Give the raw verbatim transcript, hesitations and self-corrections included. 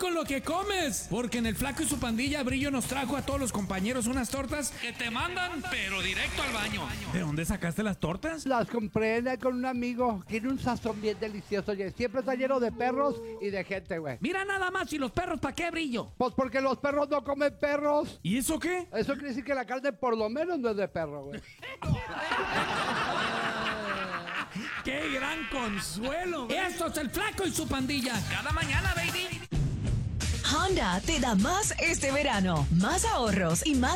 con lo que comes. Porque en el Flaco y su Pandilla, Brillo nos trajo a todos los compañeros unas tortas Que te mandan, pero directo al baño. ¿De dónde sacaste las tortas? Las compré en- con un amigo. Tiene un sazón bien delicioso, oye. Siempre está lleno de perros y de gente, güey. Mira nada más, ¿y los perros para qué, Brillo? Pues porque los perros no comen perros. ¿Y eso qué? Eso quiere decir que la carne por lo menos no es de perro, güey. ¡Qué gran consuelo! Esto es el Flaco y su Pandilla. Cada mañana, baby. Honda te da más este verano. Más ahorros y más